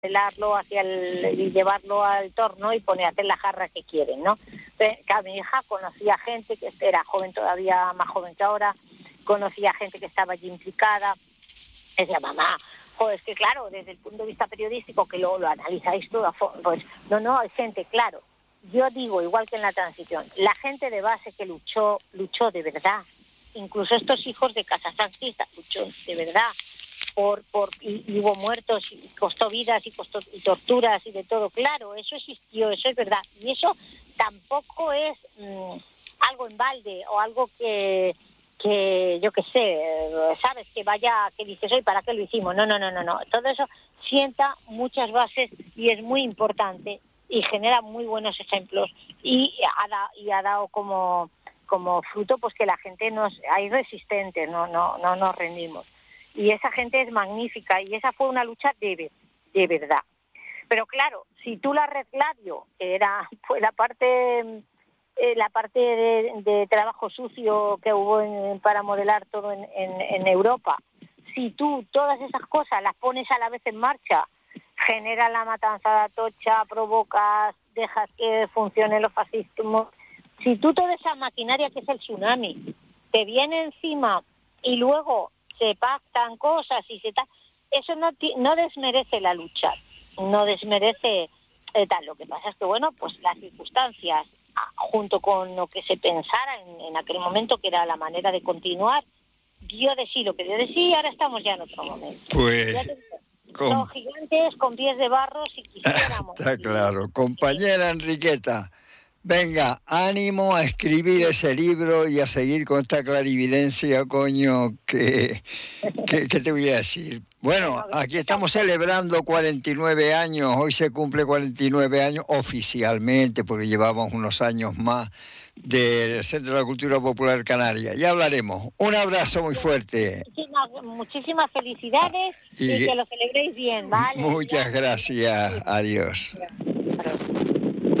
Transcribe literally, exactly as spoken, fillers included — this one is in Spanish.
modelarlo hacia el, y llevarlo al torno y poner a hacer la jarra que quieren, ¿no? Entonces, claro, mi hija conocía gente que era joven, todavía más joven que ahora, conocía gente que estaba allí implicada. Decía, mamá, joder, es que claro, desde el punto de vista periodístico, que luego lo analizáis todo a fondo, pues no, no, hay gente, claro. Yo digo, igual que en la transición, la gente de base que luchó, luchó de verdad. Incluso estos hijos de Casa Santista luchó de verdad. Por, por y, y hubo muertos, y costó vidas, y costó y torturas, y de todo. Claro, eso existió, eso es verdad. Y eso tampoco es mmm, algo en balde, o algo que... que yo qué sé, sabes, que vaya, que dices, hoy ¿para qué lo hicimos? No, no, no, no, no. Todo eso sienta muchas bases y es muy importante y genera muy buenos ejemplos y ha, da, y ha dado como, como fruto pues que la gente nos, hay resistentes, no, no, no nos rendimos. Y esa gente es magnífica y esa fue una lucha de, de verdad. Pero claro, si tú la Red Gladio, que era pues la parte... Eh, la parte de, de trabajo sucio que hubo en, para modelar todo en, en, en Europa, si tú todas esas cosas las pones a la vez en marcha, genera la matanza de Atocha, provocas, dejas que funcione los fascismos, si tú toda esa maquinaria que es el tsunami te viene encima y luego se pactan cosas y se ta... eso no, no desmerece la lucha, no desmerece eh, tal. Lo que pasa es que bueno, pues las circunstancias junto con lo que se pensara en, en aquel momento, que era la manera de continuar, dio de sí lo que dio de sí, y ahora estamos ya en otro momento. Pues... Te, con... Son gigantes con pies de barro si quisiéramos. Está claro. Compañera Enriqueta, venga, ánimo a escribir ese libro y a seguir con esta clarividencia, coño, que, que, que te voy a decir. Bueno, aquí estamos celebrando cuarenta y nueve años, hoy se cumple cuarenta y nueve años oficialmente, porque llevamos unos años más del Centro de la Cultura Popular Canaria. Ya hablaremos. Un abrazo muy fuerte. Muchísimas, muchísimas felicidades y, y que lo celebréis bien, ¿vale? Muchas gracias. Adiós. Gracias.